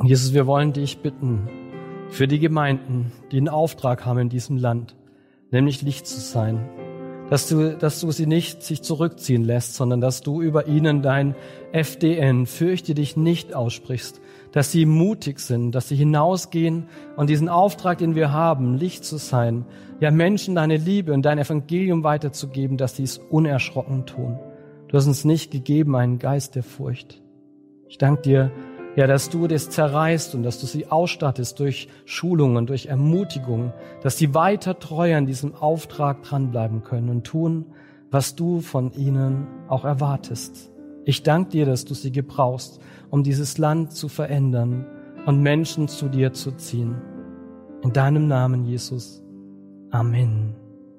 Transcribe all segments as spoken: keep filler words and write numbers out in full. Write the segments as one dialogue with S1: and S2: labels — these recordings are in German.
S1: Jesus, wir wollen dich bitten für die Gemeinden, die einen Auftrag haben in diesem Land, nämlich Licht zu sein. Dass du, dass du sie nicht sich zurückziehen lässt, sondern dass du über ihnen dein F D N, fürchte dich nicht, aussprichst, dass sie mutig sind, dass sie hinausgehen und diesen Auftrag, den wir haben, Licht zu sein, ja Menschen deine Liebe und dein Evangelium weiterzugeben, dass sie es unerschrocken tun. Du hast uns nicht gegeben einen Geist der Furcht. Ich danke dir, ja, dass du das zerreißt und dass du sie ausstattest durch Schulungen, durch Ermutigung, dass sie weiter treu an diesem Auftrag dranbleiben können und tun, was du von ihnen auch erwartest. Ich danke dir, dass du sie gebrauchst, um dieses Land zu verändern und Menschen zu dir zu ziehen. In deinem Namen, Jesus. Amen.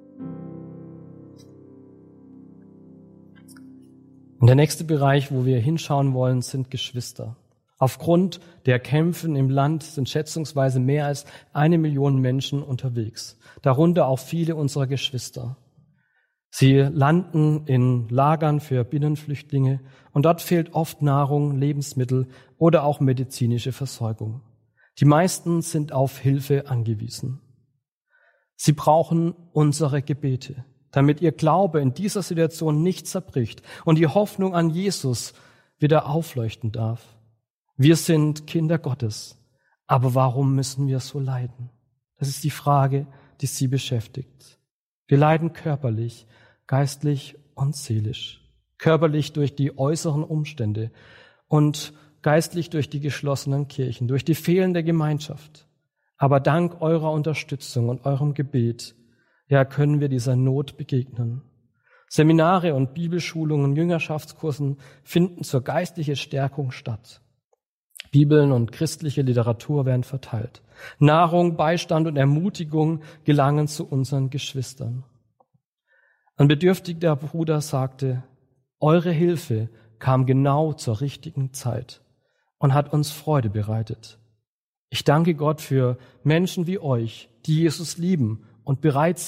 S1: Und der nächste Bereich, wo wir hinschauen wollen, sind Geschwister. Aufgrund der Kämpfe im Land sind schätzungsweise mehr als eine Million Menschen unterwegs, darunter auch viele unserer Geschwister. Sie landen in Lagern für Binnenflüchtlinge und dort fehlt oft Nahrung, Lebensmittel oder auch medizinische Versorgung. Die meisten sind auf Hilfe angewiesen. Sie brauchen unsere Gebete, damit ihr Glaube in dieser Situation nicht zerbricht und die Hoffnung an Jesus wieder aufleuchten darf. Wir sind Kinder Gottes, aber warum müssen wir so leiden? Das ist die Frage, die sie beschäftigt. Wir leiden körperlich, geistlich und seelisch. Körperlich durch die äußeren Umstände und geistlich durch die geschlossenen Kirchen, durch die fehlende Gemeinschaft. Aber dank eurer Unterstützung und eurem Gebet, ja, können wir dieser Not begegnen. Seminare und Bibelschulungen, Jüngerschaftskursen finden zur geistlichen Stärkung statt. Bibeln und christliche Literatur werden verteilt. Nahrung, Beistand und Ermutigung gelangen zu unseren Geschwistern. Ein bedürftiger Bruder sagte, eure Hilfe kam genau zur richtigen Zeit und hat uns Freude bereitet. Ich danke Gott für Menschen wie euch, die Jesus lieben und bereit